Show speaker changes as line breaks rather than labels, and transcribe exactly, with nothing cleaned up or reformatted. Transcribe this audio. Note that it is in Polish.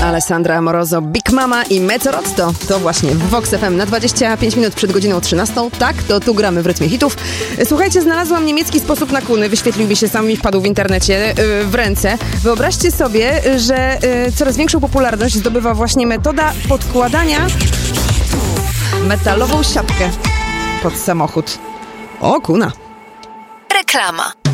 Alessandra Amoroso, Big Mama i Mezzorotto. To właśnie w Vox F M na dwadzieścia pięć minut przed godziną trzynastą. Tak, to tu gramy w rytmie hitów. Słuchajcie, znalazłam niemiecki sposób na kuny. Wyświetlił mi się, sam mi wpadł w internecie yy, w ręce. Wyobraźcie sobie, że yy, coraz większą popularność zdobywa właśnie metoda podkładania metalową siatkę pod samochód. O, kuna.
Reklama.